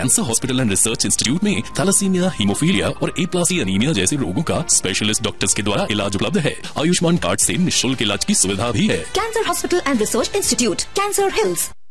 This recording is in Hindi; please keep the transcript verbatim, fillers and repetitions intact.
Cancer hospital and research institute में थैलेसीमिया, हीमोफीलिया और ए प्लस एनीमिया जैसे रोगों का स्पेशलिस्ट डॉक्टर्स के द्वारा इलाज उपलब्ध है। आयुष्मान कार्ड से निःशुल्क इलाज की सुविधा भी है। Cancer hospital and research institute, cancer hills.